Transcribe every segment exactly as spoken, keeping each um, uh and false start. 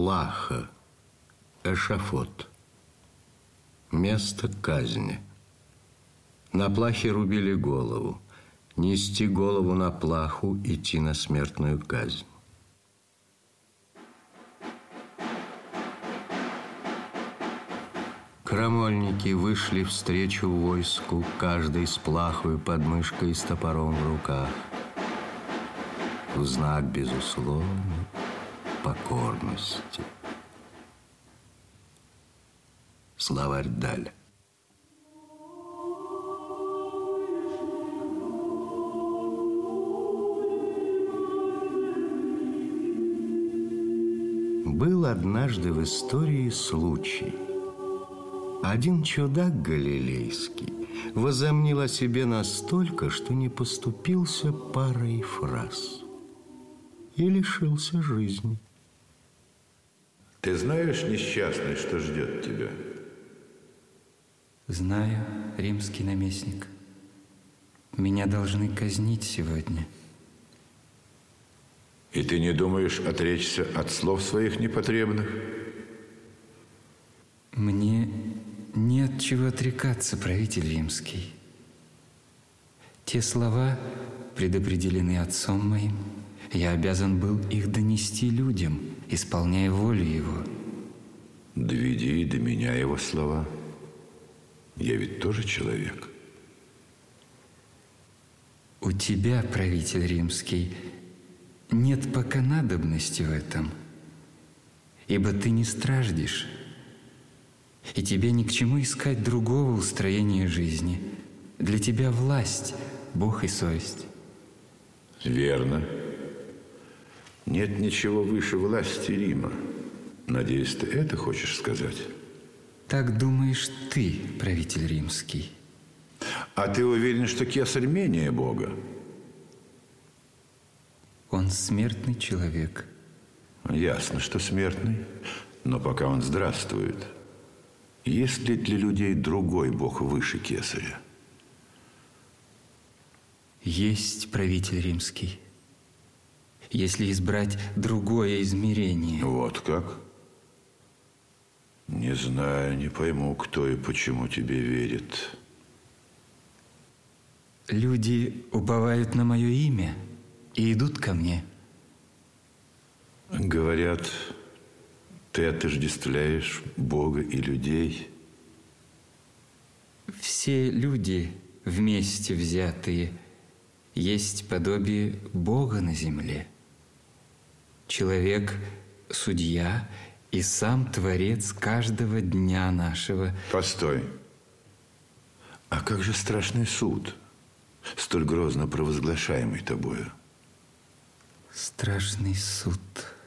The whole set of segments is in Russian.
Плаха, эшафот, место казни. На плахе рубили голову. Нести голову на плаху, идти на смертную казнь. Крамольники вышли встречу войску, каждый с плахою под мышкой и с топором в руках. В знак безусловной покорности. Словарь Даля. Был однажды в истории случай. Один чудак галилейский возомнил о себе настолько, что не поступился парой фраз и лишился жизни. Ты знаешь, несчастный, что ждет тебя? Знаю, римский наместник. Меня должны казнить сегодня. И ты не думаешь отречься от слов своих непотребных? Мне не от чего отрекаться, правитель римский. Те слова предопределены отцом моим. Я обязан был их донести людям, исполняя волю его. Доведи до меня его слова. Я ведь тоже человек. У тебя, правитель римский, нет пока надобности в этом, ибо ты не страждешь, и тебе ни к чему искать другого устроения жизни. Для тебя власть, Бог и совесть. Верно. Нет ничего выше власти Рима. Надеюсь, ты это хочешь сказать? Так думаешь ты, правитель римский. А ты уверен, что кесарь менее Бога? Он смертный человек. Ясно, что смертный, но пока он здравствует. Есть ли для людей другой Бог выше кесаря? Есть, правитель римский. Если избрать другое измерение. Вот как? Не знаю, не пойму, кто и почему тебе верит. Люди уповают на мое имя и идут ко мне. Говорят, ты отождествляешь Бога и людей. Все люди, вместе взятые, есть подобие Бога на земле. Человек – судья и сам Творец каждого дня нашего. Постой. А как же страшный суд, столь грозно провозглашаемый тобою? Страшный суд.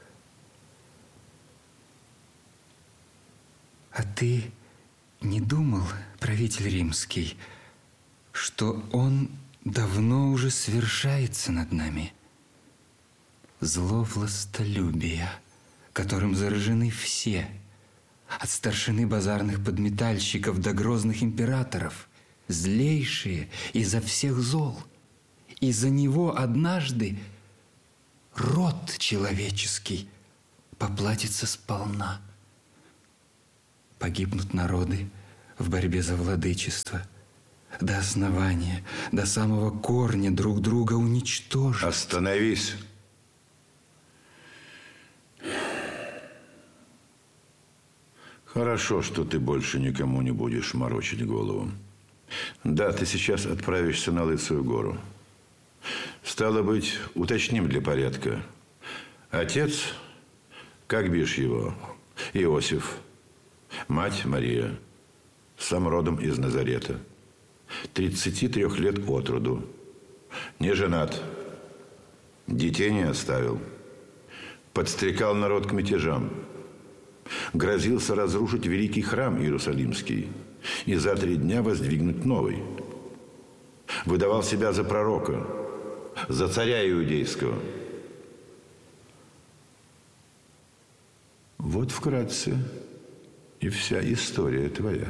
А ты не думал, правитель римский, что он давно уже совершается над нами? Зло властолюбия, которым заражены все, от старшины базарных подметальщиков до грозных императоров, злейшие изо всех зол. Из-за него однажды род человеческий поплатится сполна. Погибнут народы в борьбе за владычество. До основания, до самого корня друг друга уничтожат. Остановись. Хорошо, что ты больше никому не будешь морочить голову. Да, ты сейчас отправишься на Лысую гору. Стало быть, уточним для порядка. Отец, как бишь его, Иосиф. Мать Мария, сам родом из Назарета. тридцати трёх лет от роду. Не женат. Детей не оставил. Подстрекал народ к мятежам. Грозился разрушить великий храм Иерусалимский и за три дня воздвигнуть новый. Выдавал себя за пророка, за царя иудейского. Вот вкратце и вся история твоя.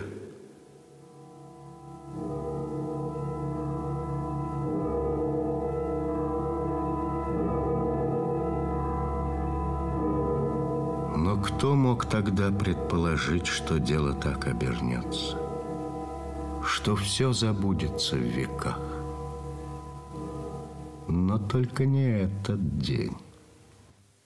Но кто мог тогда предположить, что дело так обернется? Что все забудется в веках? Но только не этот день.